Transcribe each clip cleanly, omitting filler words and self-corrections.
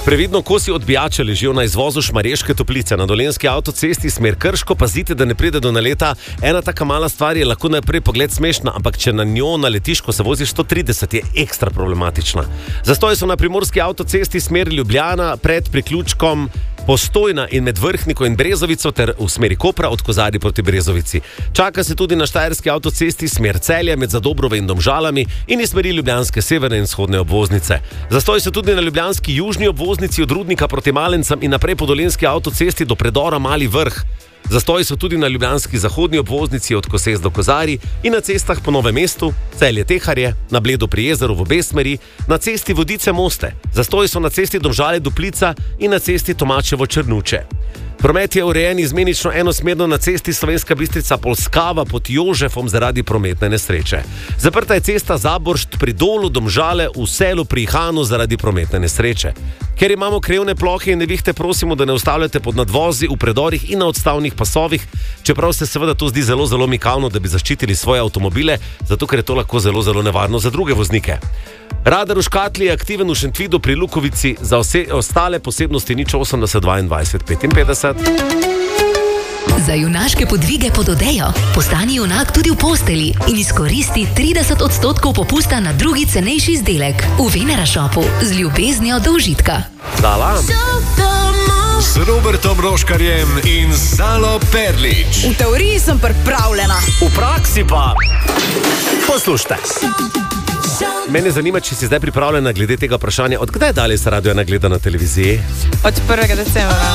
Previdno kosi odbijače ležijo na izvozu Šmarješke Toplice na Dolenjski avtocesti smer Krško. Pazite, da ne pride do naleta. Ena taka mala stvar je lahko najprej pogled smešna, ampak če na njo naletiš, ko se voziš 130, je ekstra problematična. Zastoji so na primorski avtocesti smer Ljubljana pred priključkom Postojna in med Vrhniko in Brezovico ter v smeri Kopra od Kozarja proti Brezovici. Čaka se tudi na štajerski avtocesti smer Celja med Zadobrove in Domžalami in iz smeri ljubljanske severne in vzhodne obvoznice. Zastoji so tudi na ljubljanski južni obvoznici od Rudnika proti Malencem in naprej po dolenjski avtocesti do predora Mali Vrh. Zastoji so tudi na ljubljanski zahodni obvoznici od Koses do Kozarij in na cestah po Novem mestu, Celje-Teharje, na Bledu pri jezeru v obe smeri, na cesti Vodice-Moste. Zastoji so na cesti Domžale-Duplica in na cesti Tomačevo-Črnuče. Promet je urejen izmenično enosmerno na cesti Slovenska Bistrica-Polskava pod Jožefom zaradi prometne nesreče. Zaprta je cesta Zaboršt pri Dolu Domžale v Selu pri Ihanu zaradi prometne nesreče. Ker imamo krevne plohe in nevihte, prosimo, da ne ustavljate pod nadvozi v predorih in na odstavnih pasovih, čeprav se seveda to zdi zelo, zelo mikavno, da bi zaščitili svoje avtomobile, zato ker je to lahko zelo, zelo nevarno za druge voznike. Radar v Škatli je aktiven v Šentvidu pri Lukovici, za ostale posebnosti 080 22 55. Za junaške podvige pod odejo postani junak tudi v posteli in izkoristi 30% popusta na drugi cenejši izdelek v Venera Shopu z ljubeznijo do užitka. Salam! Z Robertom Roškarjem in Zalo Perlič. V teoriji sem pripravljena. V praksi pa poslušajte. Mene zanima, če si zdaj pripravljena glede tega vprašanja. Od kdaj dalje se Radio 1 gleda na televiziji? Od 1. decembra.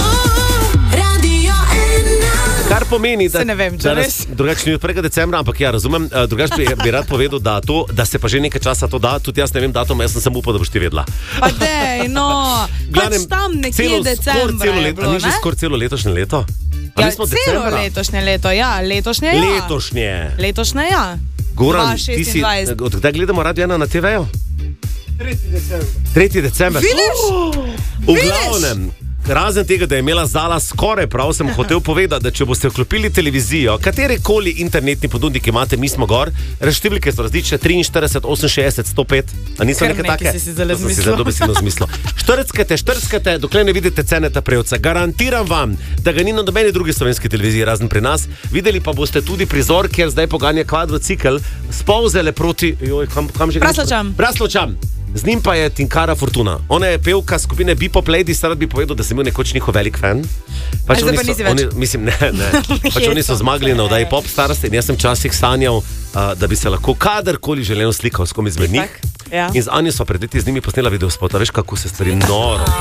Kar pomeni, da... Se ne vem, če res. Drugače ni od 1. decembra, ampak ja, razumem. Drugače bi rad povedal, da se pa že nekaj časa to da. Tudi jaz ne vem datum, jaz sem samo upal, da boš ti vedela. Pa dej, no. Pač tam nekje decembra je bilo, ne? Ni že skoraj celo letošnje leto? Ja, celo letošnje leto, ja. Letošnje, ja. Letošnje, ja. Goran, ti si... Od kdaj gledamo Radio 1 na TV-ju? 3. december. Vidiš? V glavnem, razen tega, da je imela Zala skoraj prav, sem hotel povedati, da če boste vklopili televizijo, katerekoli internetni ponudnik imate, mi smo gor, številke so različne, 43, 68, 105. A niso neke take? Si si zelo zmislil. To si zelo besedno zmislil. Štrckate, dokler ne vidite Ceneta Prevca. Garantiram vam, da ga ni na nobeni drugi slovenski televiziji, razen pri nas. Videli pa boste tudi prizor, kjer zdaj poganja kvadrocikl s Polzele proti... kam že gre? Braslovčam. Z njim pa je Tinkara Fortuna. Ona je pevka skupine Bebop Ladies, rad bi povedal, da sem bil nekoč njihov velik fan. Pač zdaj pa nisi več. Mislim, ne. Pač oni so zmagali na oddaji Popstars in jaz sem včasih sanjal, da bi se lahko kadarkoli želel slikal s kom izmed njih. Ja. In z Anjo so pred leti z njimi posnela videospot. Veš, kako se stvari noro.